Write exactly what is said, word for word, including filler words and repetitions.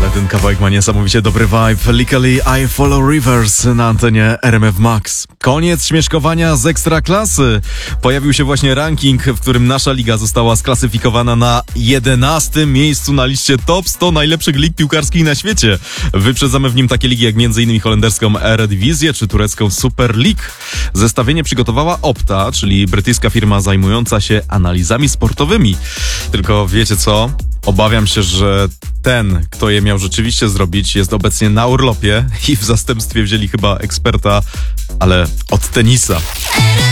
ale ten kawałek ma niesamowicie dobry vibe. Legally I Follow Rivers na antenie R M F Max. Koniec śmieszkowania z Ekstraklasy. Pojawił się właśnie ranking, w którym nasza liga została sklasyfikowana na jedenastym miejscu na liście top sto najlepszych lig piłkarskich na świecie. Wyprzedzamy w nim takie ligi jak m.in. holenderską Eredivisie czy turecką Super League. Zestawienie przygotowała Opta, czyli brytyjska firma zajmująca się analizami sportowymi. Tylko wiecie co? Obawiam się, że ten, kto je miał rzeczywiście zrobić, jest obecnie na urlopie i w zastępstwie wzięli chyba eksperta, ale od tenisa.